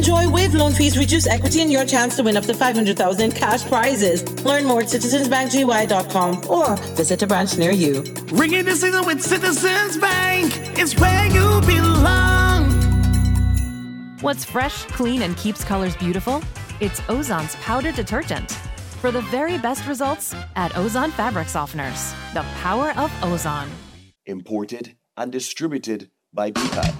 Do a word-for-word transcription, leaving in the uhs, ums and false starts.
Enjoy waive loan fees, reduce equity, and your chance to win up to five hundred thousand dollars in cash prizes. Learn more at citizens bank g y dot com or visit a branch near you. Ringing the season with Citizens Bank. It's where you belong. What's fresh, clean, and keeps colors beautiful? It's Ozon's powder detergent. For the very best results, add Ozon fabric softeners. The power of Ozon. Imported and distributed by B PAT.